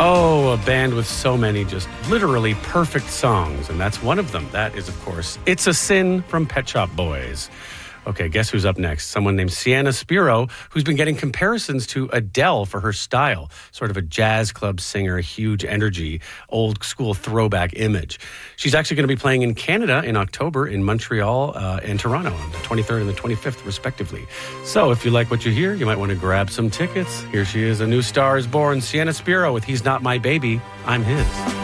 Oh, a band with so many just literally perfect songs, and that's one of them. That is, of course, It's a Sin from Pet Shop Boys. Okay, guess who's up next? Someone named Sienna Spiro, who's been getting comparisons to Adele for her style. Sort of a jazz club singer, huge energy, old school throwback image. She's actually going to be playing in Canada in October, in Montreal and Toronto on the 23rd and the 25th, respectively. So if you like what you hear, you might want to grab some tickets. Here she is, A New Star is Born, Sienna Spiro with He's Not My Baby, I'm His.